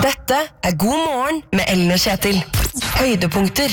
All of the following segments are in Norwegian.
Dette God morgen med Ellen og Kjetil. Høydepunkter.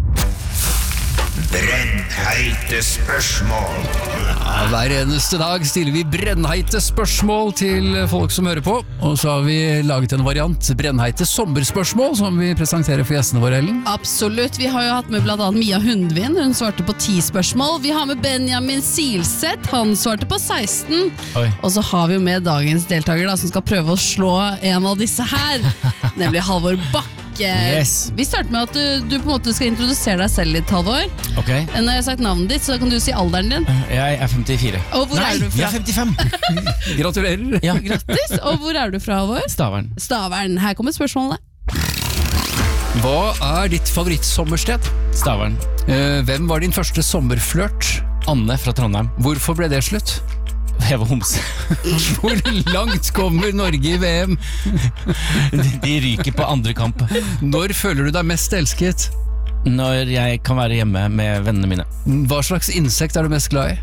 Brennheite spørsmål. Hver eneste dag stiller vi brennheite spørsmål til folk som hører på. Og så har vi laget en variant, brennheite sommerspørsmål, som vi presenterer for gjestene våre, Ellen. Absolutt, vi har jo hatt med blant annet Mia Hundvin. Hun svarte på 10 spørsmål. Vi har med Benjamin Silseth, han svarte på 16. Oi. Og så har vi jo med dagens deltaker da, som skal prøve å slå en av disse her, nemlig Halvor Bakke. Yes. Vi starter med at du på en måte skal introdusere deg selv litt, Halvor. Ok. Når jeg har sagt navnet ditt, så kan du si alderen din. Jeg er 54. Og hvor er du fra? Jeg er 55. Gratulerer. Ja, Grattis! Og hvor er du fra, Halvor? Stavern. Stavern. Her kommer spørsmålet. Hva er ditt favorittsommersted? Stavern. Hvem var din første sommerflørt? Anne fra Trondheim. Hvorfor ble det slutt? Jeg var homse. Hvor langt kommer Norge i VM? De ryker på andre kamp. Når føler du deg mest elsket? Når jeg kan være hjemme med vennene mine. Hva slags insekt er du mest glad i?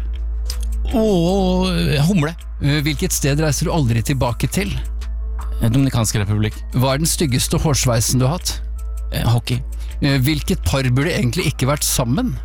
Humle. Hvilket sted reiser du aldri tilbake til? Dominikansk republikk. Hva er den styggeste hårsveisen du har hatt? Hockey. Hvilket par burde egentlig ikke vært sammen?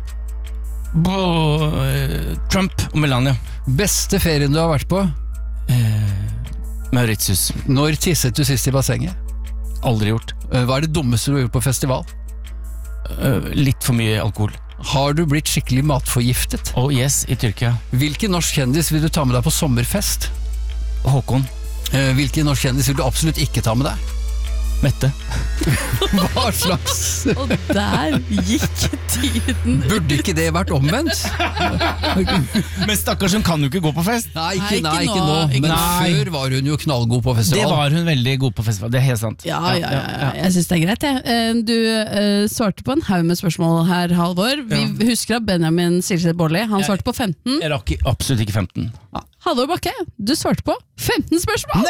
Trump og Melania. Beste ferien du har vært på? Mauritius. Når tisset du sist i bassenget? Aldri gjort. Hva er det dummeste du har gjort på festival? Litt for mye alkohol. Har du blitt skikkelig matforgiftet? Oh yes, i Tyrkia. Hvilken norsk kjendis vil du ta med deg på sommerfest? Håkon. Hvilken norsk kjendis vil du absolutt ikke ta med deg? Mette. Hva slags? Og der gikk tiden. Burde ikke det vært omvendt? Men stakkars, hun kan jo ikke gå på fest. Nei, Nei, ikke ikke nå. nå. Men Nei. før var hun jo knallgod på festival. Det var hun veldig god på festival, det er helt sant. Ja. Jeg synes det er greit. Du svarte på en haug med spørsmål her, Halvor. Vi husker at Benjamin Silseth Bårdli, han svarte på 15. Jeg rakk absolutt ikke 15. Halvor Bakke, du svarte på 15 spørsmål!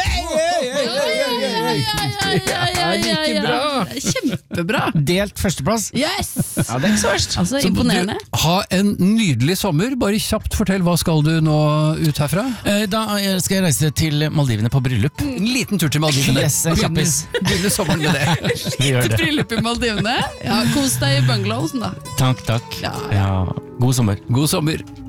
Like bra. Kjempebra! Delt førsteplass. Yes! Ja, det er ikke så verst. Altså, imponerende. Ha en nydelig sommer. Bare kjapt fortell, hva skal du nå ut herfra? Da skal jeg reise til Maldivene på bryllup. En liten tur til Maldivene. Yes, en kjappis. Begynne sommeren med det. Vi gjør det. Bryllup i Maldivene. Ja, kos deg i bungalowsen da. Takk. Ja. Ja, god sommer. God sommer.